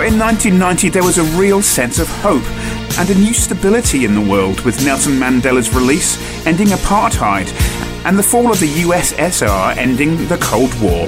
Now, in 1990, there was a real sense of hope and a new stability in the world, with Nelson Mandela's release ending apartheid and the fall of the USSR ending the Cold War.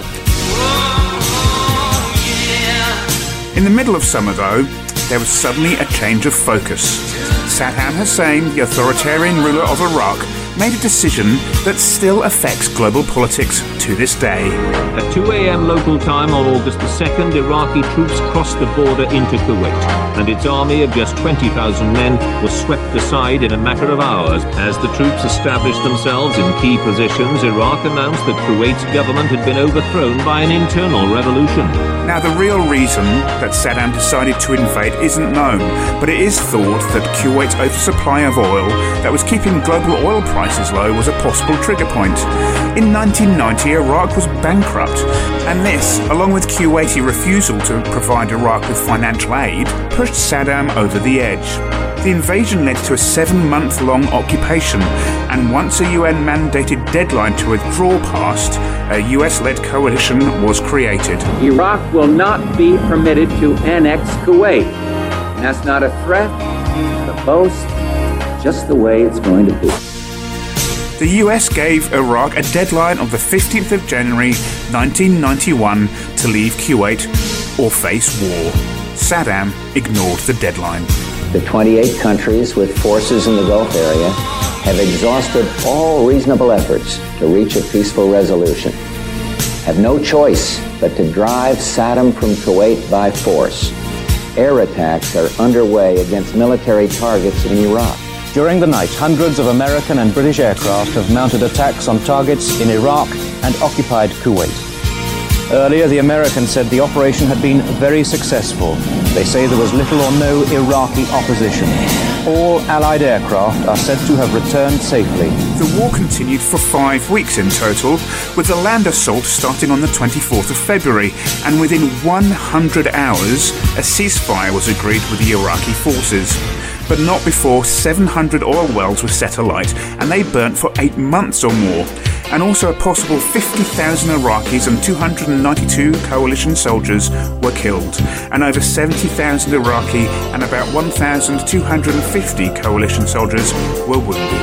In the middle of summer, though, there was suddenly a change of focus. Saddam Hussein, the authoritarian ruler of Iraq, made a decision that still affects global politics to this day. At 2 a.m. local time on August the 2nd, Iraqi troops crossed the border into Kuwait, and its army of just 20,000 men was swept aside in a matter of hours. As the troops established themselves in key positions, Iraq announced that Kuwait's government had been overthrown by an internal revolution. Now, the real reason that Saddam decided to invade isn't known, but it is thought that Kuwait's oversupply of oil that was keeping global oil prices low was a possible trigger point. In 1990, Iraq was bankrupt, and this, along with Kuwaiti refusal to provide Iraq with financial aid, pushed Saddam over the edge. The invasion led to a 7-month-long occupation, and once a UN-mandated deadline to withdraw passed, a US-led coalition was created. Iraq will not be permitted to annex Kuwait. And that's not a threat, a boast, just the way it's going to be. The US gave Iraq a deadline of the 15th of January 1991 to leave Kuwait or face war. Saddam ignored the deadline. The 28 countries with forces in the Gulf area have exhausted all reasonable efforts to reach a peaceful resolution, have no choice but to drive Saddam from Kuwait by force. Air attacks are underway against military targets in Iraq. During the night, hundreds of American and British aircraft have mounted attacks on targets in Iraq and occupied Kuwait. Earlier, the Americans said the operation had been very successful. They say there was little or no Iraqi opposition. All Allied aircraft are said to have returned safely. The war continued for 5 weeks in total, with the land assault starting on the 24th of February, and within 100 hours, a ceasefire was agreed with the Iraqi forces. But not before 700 oil wells were set alight, and they burnt for 8 months or more. And also a possible 50,000 Iraqis and 292 coalition soldiers were killed, and over 70,000 Iraqi and about 1,250 coalition soldiers were wounded.